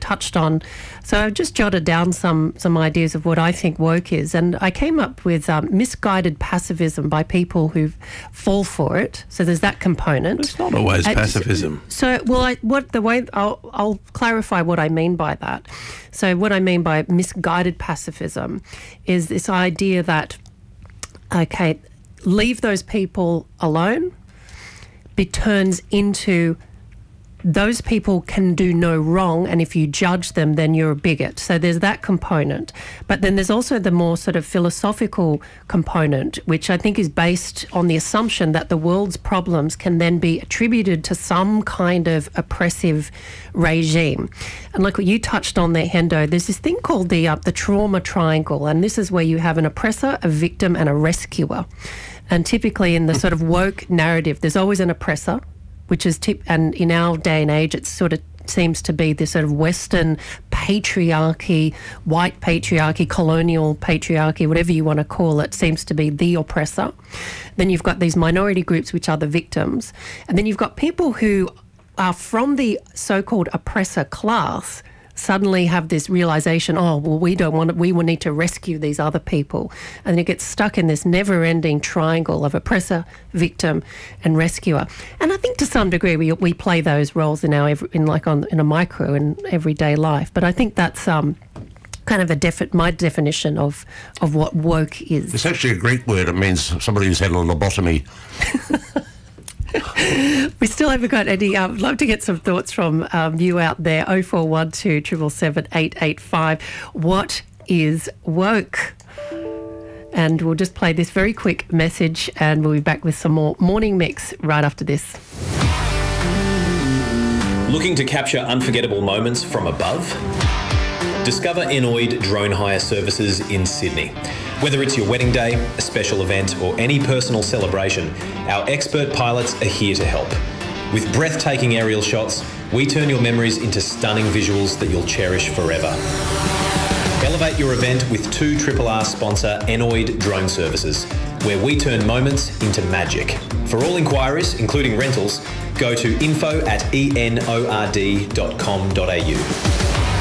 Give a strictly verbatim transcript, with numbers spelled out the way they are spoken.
touched on. So I've just jotted down some some ideas of what I think woke is, and I came up with um, misguided pacifism by people who fall for it. So there's that component. It's not always uh, pacifism. So, well, I, what the way I'll, I'll clarify what I mean by that. So what I mean by misguided pacifism is this idea that, okay, leave those people alone, it turns into those people can do no wrong, and if you judge them, then you're a bigot. So there's that component. But then there's also the more sort of philosophical component, which I think is based on the assumption that the world's problems can then be attributed to some kind of oppressive regime. And like what you touched on there, Hendo, there's this thing called the, uh, the trauma triangle, and this is where you have an oppressor, a victim, and a rescuer. And typically in the sort of woke narrative, there's always an oppressor, which is tip, and in our day and age, it sort of seems to be this sort of Western patriarchy, white patriarchy, colonial patriarchy, whatever you want to call it, seems to be the oppressor. Then you've got these minority groups, which are the victims. And then you've got people who are from the so-called oppressor class, suddenly have this realisation, oh, well, we don't want it, we will need to rescue these other people. And then it gets stuck in this never-ending triangle of oppressor, victim and rescuer. And I think to some degree we we play those roles in our, in like on in a micro in everyday life. But I think that's um, kind of a defi- my definition of, of what woke is. It's actually a Greek word. It means somebody who's had a lobotomy. We still haven't got any. I'd um, love to get some thoughts from um, you out there. oh four one two, seven seven seven, eight eight five. What is woke? And we'll just play this very quick message and we'll be back with some more Morning Mix right after this. Looking to capture unforgettable moments from above? Discover Enoid Drone Hire Services in Sydney. Whether it's your wedding day, a special event, or any personal celebration, our expert pilots are here to help. With breathtaking aerial shots, we turn your memories into stunning visuals that you'll cherish forever. Elevate your event with two R R R sponsor Enoid Drone Services, where we turn moments into magic. For all inquiries, including rentals, go to info at enord dot com dot a u.